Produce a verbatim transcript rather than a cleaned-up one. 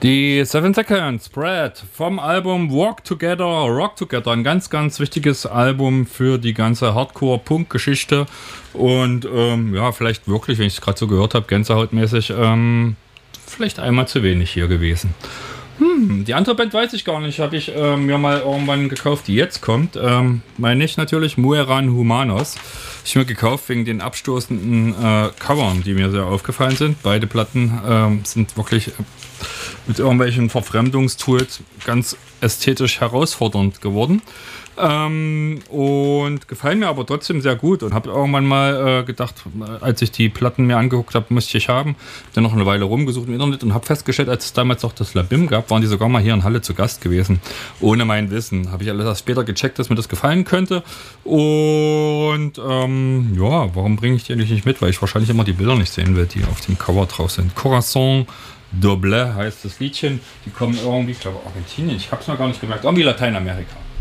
Die Seven Seconds Spread vom Album Walk Together, Rock Together. Ein ganz, ganz wichtiges Album für die ganze Hardcore-Punk-Geschichte. Und ähm, ja, vielleicht wirklich, wenn ich es gerade so gehört habe, gänsehautmäßig, ähm, vielleicht einmal zu wenig hier gewesen. Hm, die andere Band weiß ich gar nicht. Habe ich ähm, mir mal irgendwann gekauft, die jetzt kommt. Ähm, meine ich natürlich Mueran Humanos. Ich mir gekauft wegen den abstoßenden äh, Covern, die mir sehr aufgefallen sind. Beide Platten ähm, sind wirklich mit irgendwelchen Verfremdungstools ganz ästhetisch herausfordernd geworden. Ähm, und gefallen mir aber trotzdem sehr gut und habe irgendwann mal äh, gedacht, als ich die Platten mir angeguckt habe, musste ich haben. Hab dann noch eine Weile rumgesucht im Internet und habe festgestellt, als es damals auch das Labim gab, waren die sogar mal hier in Halle zu Gast gewesen. Ohne mein Wissen. Habe ich alles erst später gecheckt, dass mir das gefallen könnte. Und ähm, ja, warum bringe ich die eigentlich nicht mit? Weil ich wahrscheinlich immer die Bilder nicht sehen will, die auf dem Cover drauf sind. Corazon Doble heißt das Liedchen. Die kommen irgendwie, ich glaube Argentinien, ich habe es noch gar nicht gemerkt, irgendwie Lateinamerika.